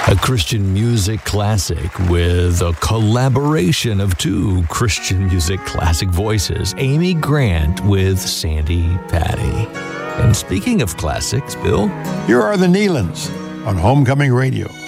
A Christian music classic with a collaboration of two Christian music classic voices, Amy Grant with Sandi Patty. And speaking of classics, Bill, here are the Neelands on Homecoming Radio.